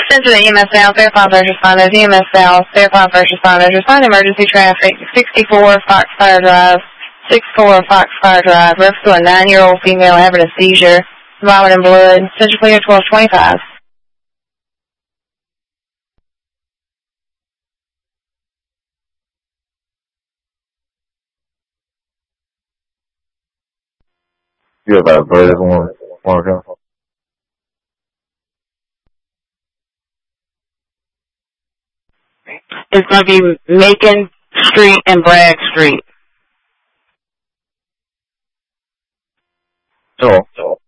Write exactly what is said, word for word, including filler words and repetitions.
Center to E M S South, Fairfield first responders, E M S South, Fairfield first responders, respond to emergency traffic, sixty-four Foxfire Drive, sixty-four Foxfire Drive, reference to a nine-year-old female having a seizure, vomiting blood, Central Clear twelve twenty-five. You have a verdict one, one account? It's going to be Macon Street and Bragg Street. So, so.